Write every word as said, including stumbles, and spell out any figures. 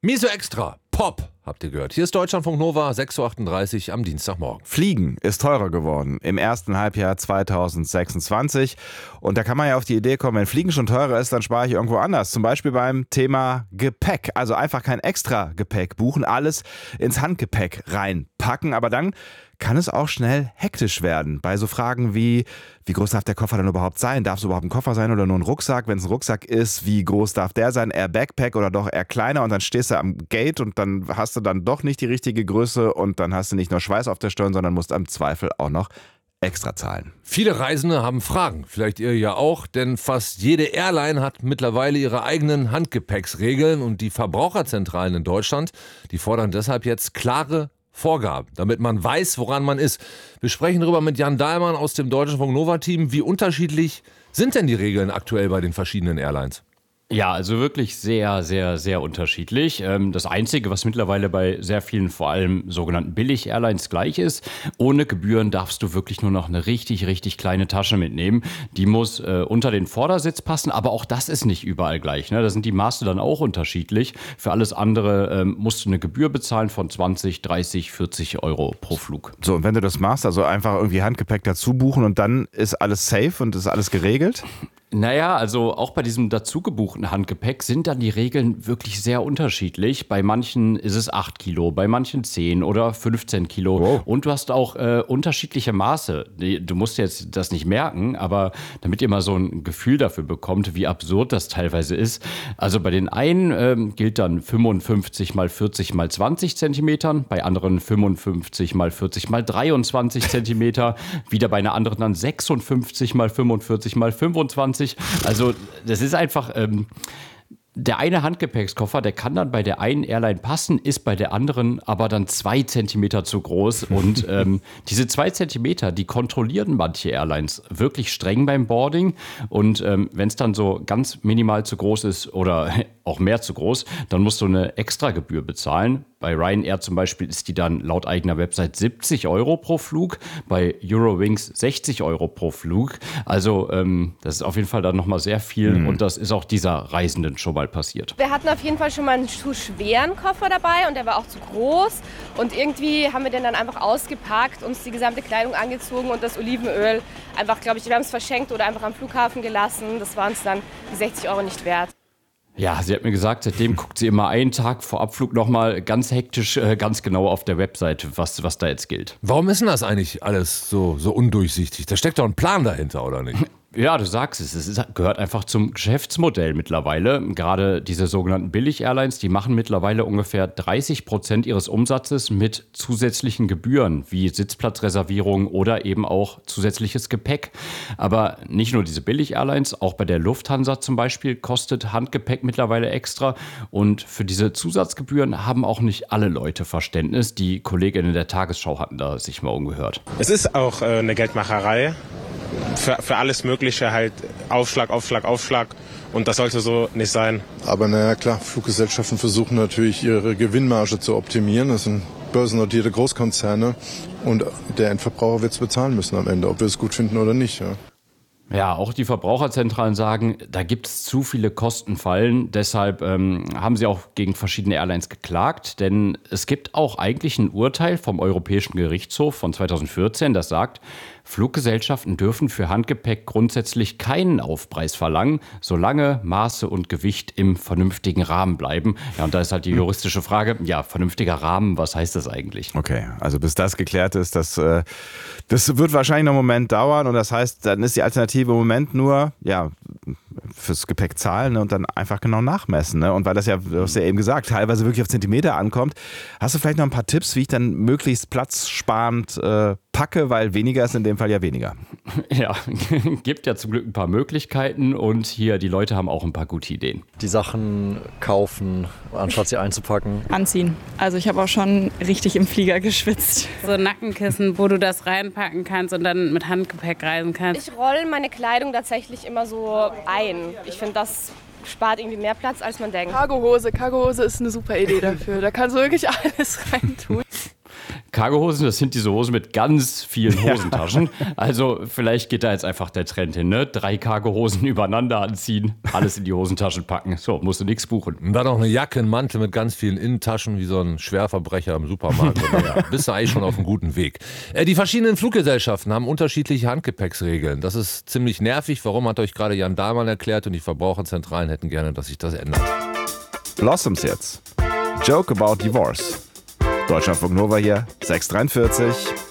Miso Extra, Pop, habt ihr gehört. Hier ist Deutschlandfunk Nova, sechs Uhr achtunddreißig am Dienstagmorgen. Fliegen ist teurer geworden im ersten Halbjahr zweitausendsechsundzwanzig. Und da kann man ja auf die Idee kommen, wenn Fliegen schon teurer ist, dann spare ich irgendwo anders. Zum Beispiel beim Thema Gepäck. Also einfach kein extra Gepäck buchen, alles ins Handgepäck reinpacken. Aber dann kann es auch schnell hektisch werden. Bei so Fragen wie, wie groß darf der Koffer denn überhaupt sein? Darf es überhaupt ein Koffer sein oder nur ein Rucksack? Wenn es ein Rucksack ist, wie groß darf der sein? Eher Backpack oder doch eher kleiner? Und dann stehst du am Gate und dann hast du dann doch nicht die richtige Größe und dann hast du nicht nur Schweiß auf der Stirn, sondern musst am Zweifel auch noch extra zahlen. Viele Reisende haben Fragen, vielleicht ihr ja auch, denn fast jede Airline hat mittlerweile ihre eigenen Handgepäcksregeln und die Verbraucherzentralen in Deutschland, die fordern deshalb jetzt klare Vorgaben, damit man weiß, woran man ist. Wir sprechen darüber mit Jan Dahlmann aus dem Deutschlandfunk Nova-Team. Wie unterschiedlich sind denn die Regeln aktuell bei den verschiedenen Airlines? Ja, also wirklich sehr, sehr, sehr unterschiedlich. Das Einzige, was mittlerweile bei sehr vielen, vor allem sogenannten Billig-Airlines gleich ist, ohne Gebühren darfst du wirklich nur noch eine richtig, richtig kleine Tasche mitnehmen. Die muss äh, unter den Vordersitz passen, aber auch das ist nicht überall gleich. Ne? Da sind die Maße dann auch unterschiedlich. Für alles andere ähm, musst du eine Gebühr bezahlen von zwanzig, dreißig, vierzig Euro pro Flug. So, und wenn du das machst, also einfach irgendwie Handgepäck dazu buchen und dann ist alles safe und ist alles geregelt? Naja, also auch bei diesem dazu gebuchten Handgepäck sind dann die Regeln wirklich sehr unterschiedlich. Bei manchen ist es acht Kilo, bei manchen zehn oder fünfzehn Kilo. Wow. Und du hast auch äh, unterschiedliche Maße. Du musst jetzt das nicht merken, aber damit ihr mal so ein Gefühl dafür bekommt, wie absurd das teilweise ist. Also bei den einen ähm, gilt dann fünfundfünfzig mal vierzig mal zwanzig Zentimetern, bei anderen fünfundfünfzig mal vierzig mal dreiundzwanzig Zentimeter, wieder bei einer anderen dann sechsundfünfzig mal fünfundvierzig mal fünfundzwanzig. Also das ist einfach, ähm, der eine Handgepäckskoffer, der kann dann bei der einen Airline passen, ist bei der anderen aber dann zwei Zentimeter zu groß. Und ähm, diese zwei Zentimeter, die kontrollieren manche Airlines wirklich streng beim Boarding. Und ähm, wenn es dann so ganz minimal zu groß ist oder auch mehr zu groß, dann musst du eine Extragebühr bezahlen. Bei Ryanair zum Beispiel ist die dann laut eigener Website siebzig Euro pro Flug, bei Eurowings sechzig Euro pro Flug. Also ähm, das ist auf jeden Fall dann nochmal sehr viel mhm. und das ist auch dieser Reisenden schon mal passiert. Wir hatten auf jeden Fall schon mal einen zu schweren Koffer dabei und der war auch zu groß. Und irgendwie haben wir den dann einfach ausgepackt, uns die gesamte Kleidung angezogen und das Olivenöl einfach, glaube ich, wir haben es verschenkt oder einfach am Flughafen gelassen. Das waren es dann die sechzig Euro nicht wert. Ja, sie hat mir gesagt, seitdem guckt sie immer einen Tag vor Abflug nochmal ganz hektisch, äh, ganz genau auf der Webseite, was, was da jetzt gilt. Warum ist denn das eigentlich alles so, so undurchsichtig? Da steckt doch ein Plan dahinter, oder nicht? Ja, du sagst es, es ist, gehört einfach zum Geschäftsmodell mittlerweile. Gerade diese sogenannten Billig-Airlines, die machen mittlerweile ungefähr dreißig Prozent ihres Umsatzes mit zusätzlichen Gebühren, wie Sitzplatzreservierung oder eben auch zusätzliches Gepäck. Aber nicht nur diese Billig-Airlines, auch bei der Lufthansa zum Beispiel kostet Handgepäck mittlerweile extra. Und für diese Zusatzgebühren haben auch nicht alle Leute Verständnis. Die Kolleginnen der Tagesschau hatten da sich mal umgehört. Es ist auch äh, eine Geldmacherei. Für, für alles Mögliche halt Aufschlag, Aufschlag, Aufschlag und das sollte so nicht sein. Aber naja klar, Fluggesellschaften versuchen natürlich ihre Gewinnmarge zu optimieren. Das sind börsennotierte Großkonzerne und der Endverbraucher wird es bezahlen müssen am Ende, ob wir es gut finden oder nicht. Ja. Ja, auch die Verbraucherzentralen sagen, da gibt es zu viele Kostenfallen. Deshalb ähm, haben sie auch gegen verschiedene Airlines geklagt. Denn es gibt auch eigentlich ein Urteil vom Europäischen Gerichtshof von zweitausendvierzehn, das sagt, Fluggesellschaften dürfen für Handgepäck grundsätzlich keinen Aufpreis verlangen, solange Maße und Gewicht im vernünftigen Rahmen bleiben. Ja, und da ist halt die juristische Frage, ja, vernünftiger Rahmen, was heißt das eigentlich? Okay, also bis das geklärt ist, das, äh, das wird wahrscheinlich noch einen Moment dauern und das heißt, dann ist die Alternative im Moment nur, ja, fürs Gepäck zahlen, ne, und dann einfach genau nachmessen. Ne? Und weil das ja, du hast ja eben gesagt, teilweise wirklich auf Zentimeter ankommt, hast du vielleicht noch ein paar Tipps, wie ich dann möglichst platzsparend äh, packe, weil weniger ist in dem Fall ja weniger. Ja, gibt ja zum Glück ein paar Möglichkeiten und hier, die Leute haben auch ein paar gute Ideen. Die Sachen kaufen, anstatt sie einzupacken. Anziehen. Also ich habe auch schon richtig im Flieger geschwitzt. So Nackenkissen, wo du das reinpacken kannst und dann mit Handgepäck reisen kannst. Ich rolle meine Kleidung tatsächlich immer so ein. Ich finde, das spart irgendwie mehr Platz, als man denkt. Cargohose. Cargohose ist eine super Idee dafür. Da kannst du wirklich alles reintun. Cargohosen, das sind diese Hosen mit ganz vielen Hosentaschen. Also vielleicht geht da jetzt einfach der Trend hin, ne? Drei Cargohosen übereinander anziehen, alles in die Hosentaschen packen. So, musst du nichts buchen. Und dann noch eine Jacke, ein Mantel mit ganz vielen Innentaschen, wie so ein Schwerverbrecher im Supermarkt. Ja, bist du eigentlich schon auf einem guten Weg. Äh, die verschiedenen Fluggesellschaften haben unterschiedliche Handgepäcksregeln. Das ist ziemlich nervig. Warum, hat euch gerade Jan Dahlmann erklärt, und die Verbraucherzentralen hätten gerne, dass sich das ändert. Blossoms jetzt. Joke about divorce. Deutschlandfunk Nova hier, sechs Uhr dreiundvierzig.